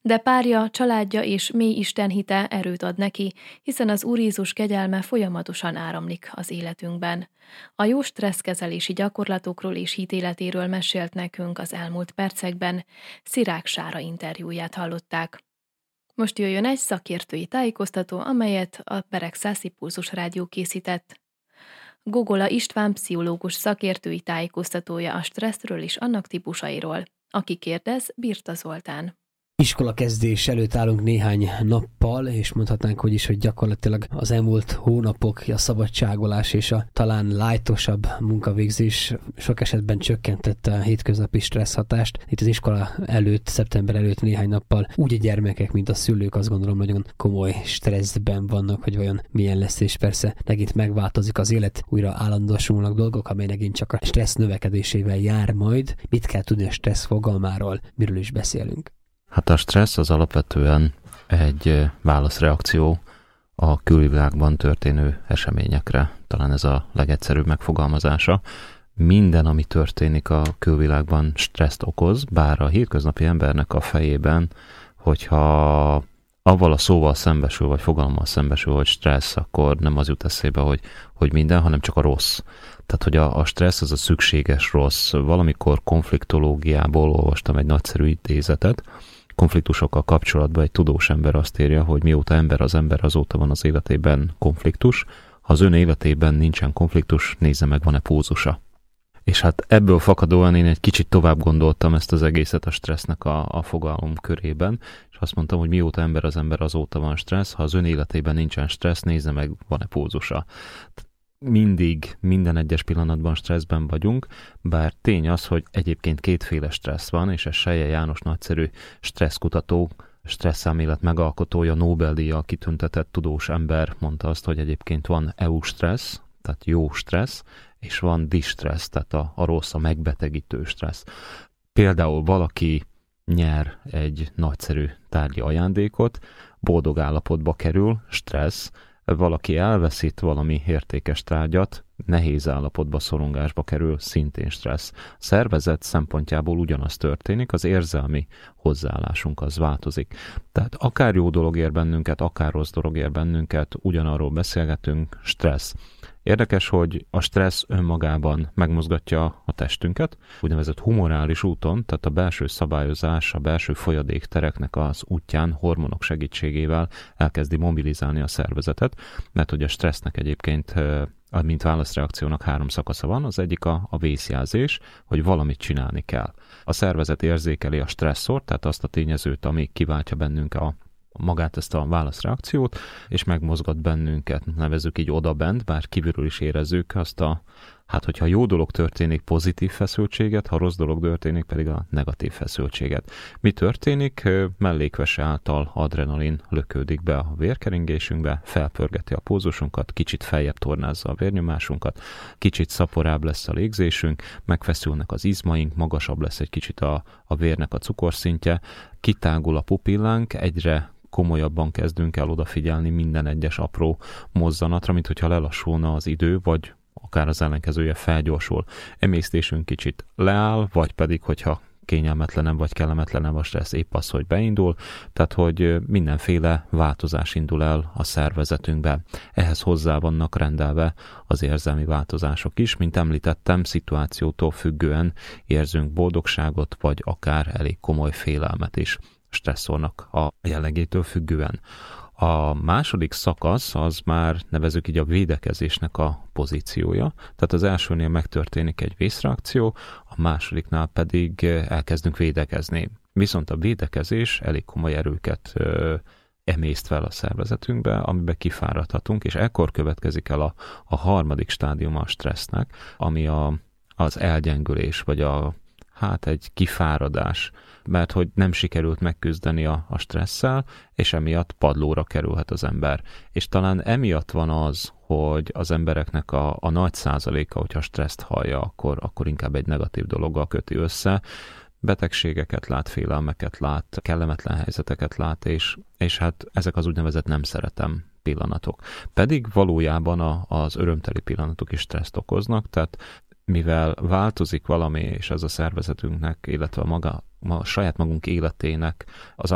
De párja, családja és mély istenhite erőt ad neki, hiszen az Úr Jézus kegyelme folyamatosan áramlik az életünkben. A jó stresszkezelési gyakorlatokról és hitéletéről mesélt nekünk az elmúlt percekben, Szirák Sára interjúját hallották. Most jöjjön egy szakértői tájékoztató, amelyet a Beregszász Impulzus Rádió készített. Gogola István pszichológus szakértői tájékoztatója a stresszről és annak típusairól. Aki kérdez, Birta Zoltán. Iskolakezdés előtt állunk néhány nappal, és mondhatnánk, hogy gyakorlatilag az elmúlt hónapok, a szabadságolás és a talán lightosabb munkavégzés sok esetben csökkentette a hétköznapi stressz hatást. Itt az iskola előtt, szeptember előtt néhány nappal úgy a gyermekek, mint a szülők azt gondolom nagyon komoly stresszben vannak, hogy vajon milyen lesz, és persze megint megváltozik az élet, újra állandósulnak dolgok, amely megint csak a stressz növekedésével jár majd. Mit kell tudni a stressz fogalmáról, miről is beszélünk? Hát a stressz az alapvetően egy válaszreakció a külvilágban történő eseményekre. Talán ez a legegyszerűbb megfogalmazása. Minden, ami történik a külvilágban, stresszt okoz, bár a hétköznapi embernek a fejében, hogyha avval a szóval szembesül, vagy fogalommal szembesül, hogy stressz, akkor nem az jut eszébe, hogy minden, hanem csak a rossz. Tehát, hogy a stressz az a szükséges rossz. Valamikor konfliktológiából olvastam egy nagyszerű idézetet. Konfliktusokkal kapcsolatban egy tudós ember azt írja, hogy mióta ember az ember, azóta van az életében konfliktus. Ha az ön életében nincsen konfliktus, nézze meg, van-e pózusa. És hát ebből fakadóan én egy kicsit tovább gondoltam ezt az egészet a stressznek a fogalom körében, és azt mondtam, hogy mióta ember az ember, azóta van stressz. Ha az ön életében nincsen stressz, nézze meg, van-e pózusa. Mindig, minden egyes pillanatban stresszben vagyunk, bár tény az, hogy egyébként kétféle stressz van, és ez Selye János nagyszerű stresszkutató, stresszámélet megalkotója, Nobel-díjjal kitüntetett tudós ember mondta azt, hogy egyébként van eustressz, tehát jó stressz, és van distressz, tehát a rossz, a megbetegítő stressz. Például valaki nyer egy nagyszerű tárgyi ajándékot, boldog állapotba kerül, stressz, valaki elveszít valami értékes tárgyat, nehéz állapotba, szorongásba kerül, szintén stressz. A szervezet szempontjából ugyanaz történik, az érzelmi hozzáállásunk az változik. Tehát akár jó dolog ér bennünket, akár rossz dolog ér bennünket, ugyanarról beszélgetünk, stressz. Érdekes, hogy a stressz önmagában megmozgatja a testünket, úgynevezett humorális úton, tehát a belső szabályozás, a belső folyadéktereknek az útján hormonok segítségével elkezdi mobilizálni a szervezetet, mert hogy a stressznek egyébként, mint válaszreakciónak 3 szakasza van, az egyik a vészjelzés, hogy valamit csinálni kell. A szervezet érzékeli a stresszort, tehát azt a tényezőt, ami kiváltja bennünk magát ezt a válaszreakciót, és megmozgat bennünket, nevezzük így odabent, bár kívülről is érezzük azt hogyha jó dolog történik, pozitív feszültséget, ha rossz dolog történik, pedig a negatív feszültséget. Mi történik? Mellékvese által adrenalin lökődik be a vérkeringésünkbe, felpörgeti a pulzusunkat, kicsit feljebb tornázza a vérnyomásunkat, kicsit szaporább lesz a légzésünk, megfeszülnek az izmaink, magasabb lesz egy kicsit a vérnek a cukorszintje, kitágul a pupillánk, egyre komolyabban kezdünk el odafigyelni minden egyes apró mozzanatra, mint hogyha lelassulna az idő, vagy akár az ellenkezője felgyorsul. Emésztésünk kicsit leáll, vagy pedig, hogyha kényelmetlenem vagy kellemetlenem a stressz, épp az, hogy beindul, tehát hogy mindenféle változás indul el a szervezetünkbe. Ehhez hozzá vannak rendelve az érzelmi változások is, mint említettem, szituációtól függően érzünk boldogságot, vagy akár elég komoly félelmet is stresszornak a jellegétől függően. A második szakasz az már nevezzük így a védekezésnek a pozíciója. Tehát az elsőnél megtörténik egy vészreakció, a másodiknál pedig elkezdünk védekezni. Viszont a védekezés elég komoly erőket emészt fel a szervezetünkbe, amiben kifáradhatunk, és ekkor következik el a harmadik stádiuma a stressznek, ami az elgyengülés, vagy egy kifáradás, mert hogy nem sikerült megküzdeni a stresszel, és emiatt padlóra kerülhet az ember. És talán emiatt van az, hogy az embereknek a nagy százaléka, hogyha stresszt hallja, akkor inkább egy negatív dologgal köti össze, betegségeket lát, félelmeket lát, kellemetlen helyzeteket lát, és hát ezek az úgynevezett nem szeretem pillanatok. Pedig valójában az örömteli pillanatok is stresszt okoznak, tehát mivel változik valami, és ez a szervezetünknek, illetve a saját magunk életének az